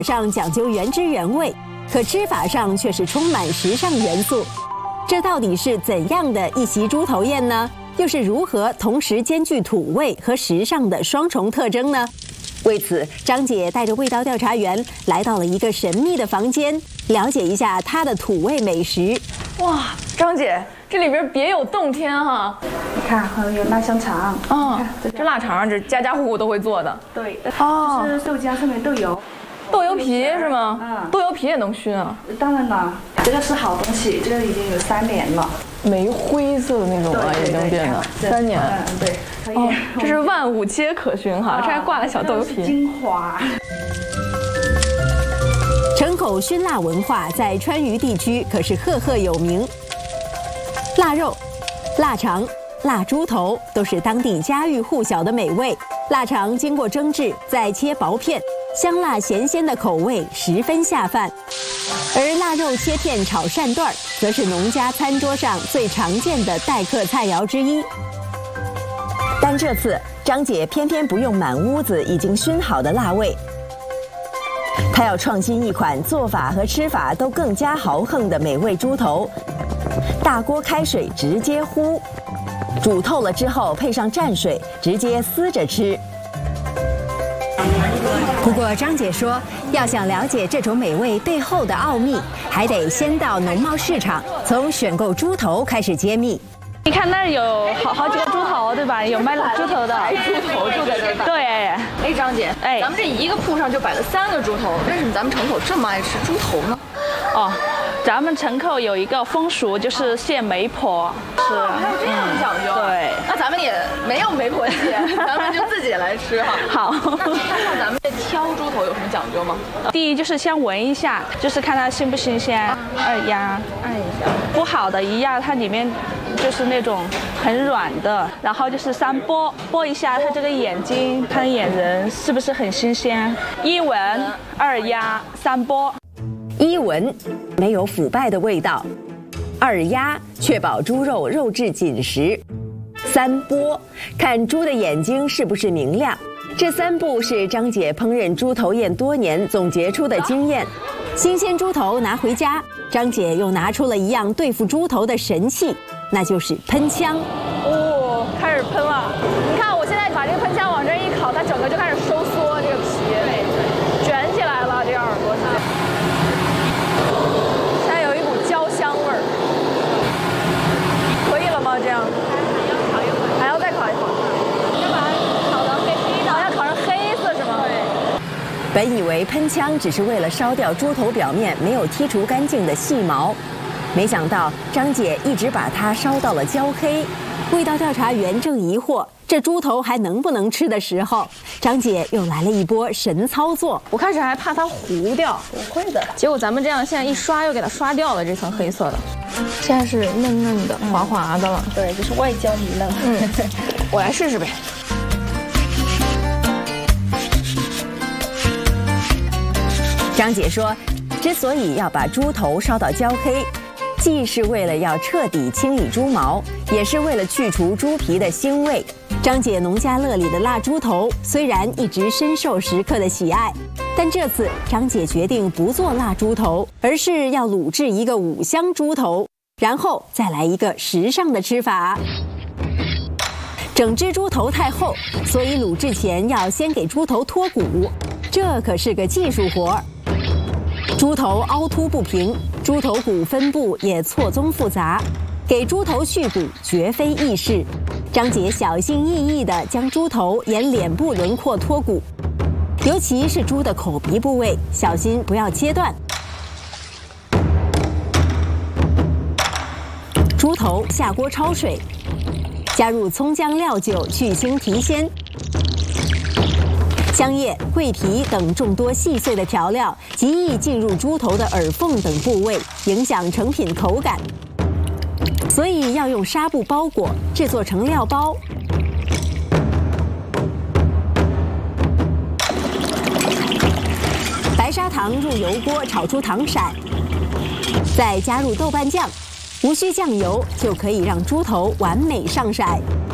上讲究原汁原味，可吃法上却是充满时尚元素。这到底是怎样的一席猪头宴呢？又是如何同时兼具土味和时尚的双重特征呢？为此，张姐带着味道调查员来到了一个神秘的房间，了解一下它的土味美食。 哇，张姐，这里边别有洞天哈！ 你看，有腊香肠。 这腊肠这家家户户都会做的。 对，就是豆浆上面豆油。 豆油皮是吗？豆油皮也能熏啊？ 当然了，这个是好东西，这个已经有3年了， 煤灰色的那种了，已经变得3年。 对。 这是万物皆可熏哈，这还挂了小豆油皮。 精华。 城口熏腊文化在川渝地区可是赫赫有名，腊肉、腊肠、腊猪头都是当地家喻户晓的美味。腊肠经过蒸制，再切薄片，香辣咸鲜的口味十分下饭。而腊肉切片炒鳝段，则是农家餐桌上最常见的待客菜肴之一。但这次张姐偏偏不用满屋子已经熏好的腊味，她要创新一款做法和吃法都更加豪横的美味猪头。大锅开水直接烀，煮透了之后配上蘸水，直接撕着吃。不过张姐说，要想了解这种美味背后的奥秘，还得先到农贸市场，从选购猪头开始揭秘。 你看那儿有好几个猪头，对吧？有卖猪头的， 猪头就在这儿摆。 对。 哎，张姐，咱们这一个铺上就摆了3个猪头，为什么咱们城口这么爱吃猪头呢？ 咱们城口有一个风俗，就是献媒婆， 还有这样的讲究。 对， 那咱们也没有媒婆献，咱们就自己来吃哈。 好。 那咱们这挑猪头有什么讲究吗？ 第一就是先闻一下，就是看它新不新鲜。2压，按一下。不好的一压，它里面就是那种很软的。然后就是3剥一下它这个眼睛，看眼仁是不是很新鲜。1闻，2压，3剥。 1闻没有腐败的味道，2压确保猪肉肉质紧实，3剥看猪的眼睛是不是明亮。这3步是张姐烹饪猪头宴多年总结出的经验。新鲜猪头拿回家，张姐又拿出了一样对付猪头的神器，那就是喷枪。 开始喷了。你看我现在把这个喷枪往这一烤，它整个就开始收缩这个皮，卷起来了，这个耳朵上。现在有一股焦香味儿，可以了吗？这样还要再烤一会儿，要把它烤成黑的，要烤成黑色是吗？对。 本以为喷枪只是为了烧掉猪头表面没有剔除干净的细毛，没想到张姐一直把它烧到了焦黑。味道调查员正疑惑这猪头还能不能吃的时候，张姐又来了一波神操作。 我开始还怕它糊掉， 不会的。 结果咱们这样现在一刷又给它刷掉了这层黑色的，现在是嫩嫩的、滑滑的了。 对，就是外焦里嫩。 我来试试呗。 张姐说，之所以要把猪头烧到焦黑，既是为了要彻底清理猪毛，也是为了去除猪皮的腥味。张姐农家乐里的腊猪头虽然一直深受食客的喜爱，但这次张姐决定不做腊猪头，而是要卤制一个5香猪头，然后再来一个时尚的吃法。整只猪头太厚，所以卤制前要先给猪头脱骨，这可是个技术活儿。猪头凹凸不平，猪头骨分布也错综复杂，给猪头去骨绝非易事。张姐小心翼翼地将猪头沿脸部轮廓脱骨，尤其是猪的口鼻部位，小心不要切断。猪头下锅焯水，加入葱姜料酒去腥提鲜。香叶、桂皮等众多细碎的调料，极易进入猪头的耳缝等部位，影响成品口感。所以要用纱布包裹，制作成料包。白砂糖入油锅炒出糖色，再加入豆瓣酱，无需酱油就可以让猪头完美上色。